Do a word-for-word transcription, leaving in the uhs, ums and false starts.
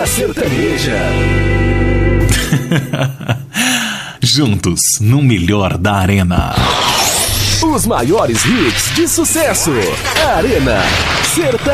Sertaneja. Juntos no melhor da Arena. Os maiores hits de sucesso. Arena Sertaneja.